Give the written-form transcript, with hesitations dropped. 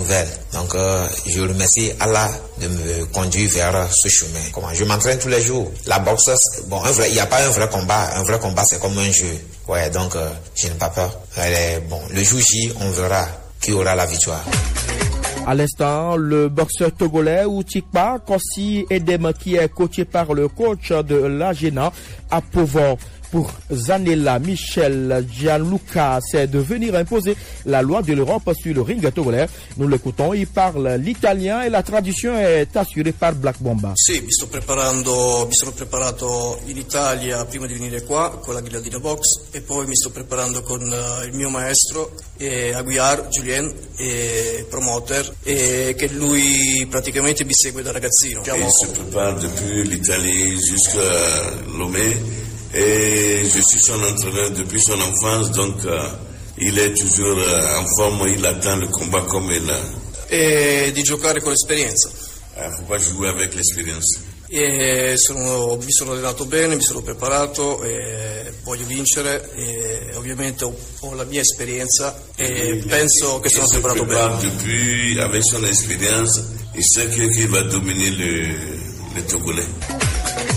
nouvelle. Donc je remercie Allah de me conduire vers ce chemin. Je m'entraîne tous les jours. La boxe, il n'y a pas un vrai combat. Un vrai combat, c'est comme un jeu. Ouais, donc je n'ai pas peur. Le jour J, on verra qui aura la victoire. À l'instant, le boxeur togolais Outikpa Kossi Edem, qui est coaché par le coach de l'Agena à Pauvor. Pour Zanella Michel Gianluca, c'est de venir imposer la loi de l'Europe sur le ring togolais. Nous l'écoutons, il parle l'italien et la traduzione est assurée par Black Bomba. Sì, mi sono preparato in Italia prima di venire qua con la Ghilardina Box e poi mi sto preparando con il mio maestro Aguiar Julien, promoter, e che lui praticamente mi segue da ragazzino. Il se prépare depuis l'Italie jusqu'à Lomé. Et je suis son entraîneur depuis son enfance, donc il est toujours en forme, il attend le combat comme il a. E di giocare con l'esperienza. Faut pas jouer avec l'expérience. Mi sono allenato bene, mi sono preparato, voglio vincere e ovviamente ho la mia esperienza e penso che sono preparato bene. Depuis, avec son expérience, il sait qu'il va dominer le Togolais.